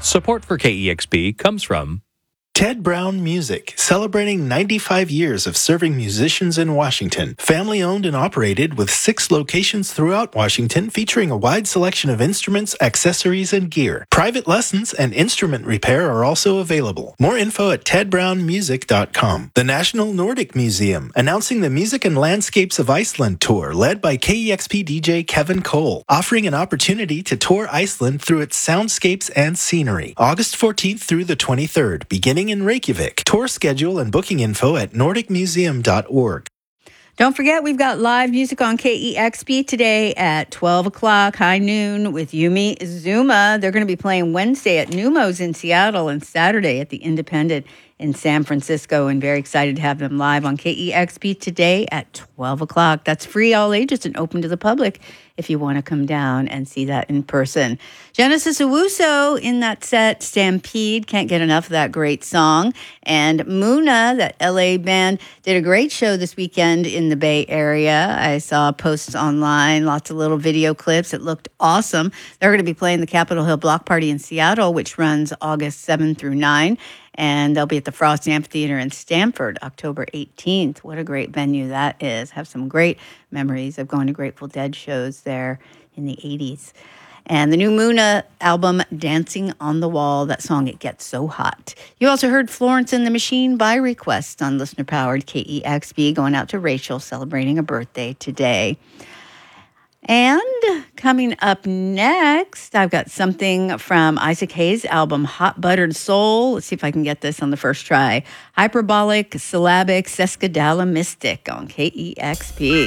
Support for KEXP comes from Ted Brown Music, celebrating 95 years of serving musicians in Washington. Family owned and operated with 6 locations throughout Washington, featuring a wide selection of instruments, accessories, and gear. Private lessons and instrument repair are also available. More info at tedbrownmusic.com. The National Nordic Museum, announcing the Music and Landscapes of Iceland tour, led by KEXP DJ Kevin Cole, offering an opportunity to tour Iceland through its soundscapes and scenery. August 14th through the 23rd, beginning in Reykjavik. Tour schedule and booking info at nordicmuseum.org. Don't forget, we've got live music on KEXP today at 12 o'clock, high noon, with Yumi Zuma. They're going to be playing Wednesday at Numos in Seattle and Saturday at the Independent in San Francisco, and very excited to have them live on KEXP today at 12 o'clock. That's free, all ages, and open to the public if you want to come down and see that in person. Genesis Owusu in that set, Stampede, can't get enough of that great song. And Muna, that LA band, did a great show this weekend in the Bay Area. I saw posts online, lots of little video clips. It looked awesome. They're going to be playing the Capitol Hill Block Party in Seattle, which runs August 7 through 9. And they'll be at the Frost Amphitheater in Stamford, October 18th. What a great venue that is. Have some great memories of going to Grateful Dead shows there in the 80s. And the new Muna album, Dancing on the Wall, that song, It Gets So Hot. You also heard Florence and the Machine by request on listener-powered KEXP, going out to Rachel, celebrating a birthday today. And coming up next, I've got something from Isaac Hayes' album, Hot Buttered Soul. Let's see if I can get this on the first try. Hyperbolic Syllabic Sesquidala Mystic on KEXP.